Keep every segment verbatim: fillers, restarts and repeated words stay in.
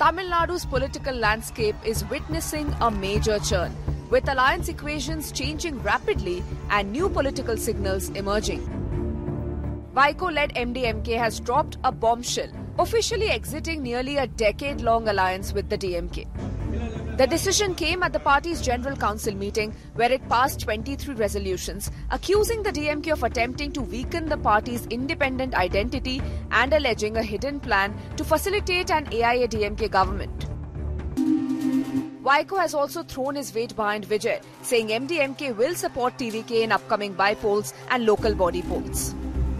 Tamil Nadu's political landscape is witnessing a major churn, with alliance equations changing rapidly and new political signals emerging. Vaiko-led M D M K has dropped a bombshell, officially exiting nearly a decade-long alliance with the D M K. The decision came at the party's General Council meeting, where it passed twenty-three resolutions, accusing the D M K of attempting to weaken the party's independent identity and alleging a hidden plan to facilitate an A I A D M K government. Vaiko has also thrown his weight behind Vijay, saying M D M K will support T V K in upcoming by-polls and local body polls.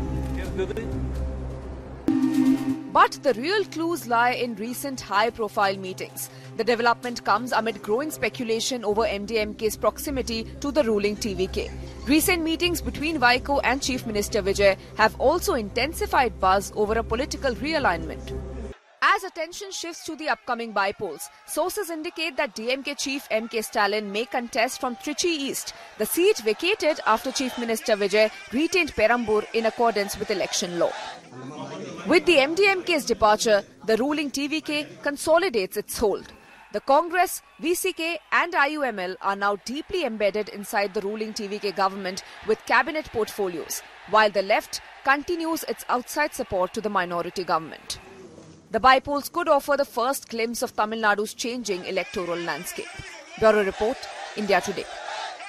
But the real clues lie in recent high-profile meetings. The development comes amid growing speculation over M D M K's proximity to the ruling T V K. Recent meetings between Vaiko and Chief Minister Vijay have also intensified buzz over a political realignment. As attention shifts to the upcoming by-polls, sources indicate that D M K chief M K Stalin may contest from Trichy East, the seat vacated after Chief Minister Vijay retained Perambur in accordance with election law. With the M D M K's departure, the ruling T V K consolidates its hold. The Congress, V C K and I U M L are now deeply embedded inside the ruling T V K government with cabinet portfolios, while the left continues its outside support to the minority government. The by-polls could offer the first glimpse of Tamil Nadu's changing electoral landscape. Bureau Report, India Today.